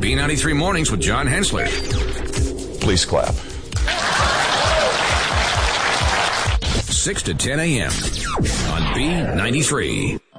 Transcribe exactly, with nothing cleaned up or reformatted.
B ninety-three Mornings with John Hensley. Please clap. six to ten a.m. on B ninety-three.